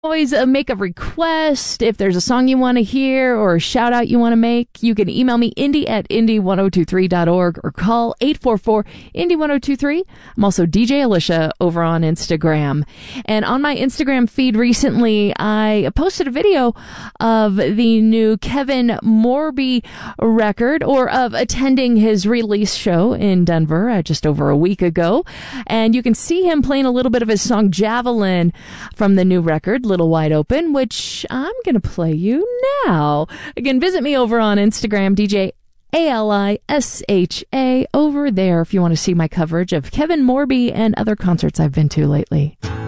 Always make a request. If there's a song you want to hear or a shout out you want to make, you can email me, indy@indy1023.org, or call 844-INDY1023. I'm also DJ Alicia over on Instagram. And on my Instagram feed recently, I posted a video of the new Kevin Morby record, or of attending his release show in Denver just over a week ago. And you can see him playing a little bit of his song Javelin from the new record, Little Wide Open, which I'm going to play you now. Again, visit me over on Instagram, DJ ALISHA, over there if you want to see my coverage of Kevin Morby and other concerts I've been to lately.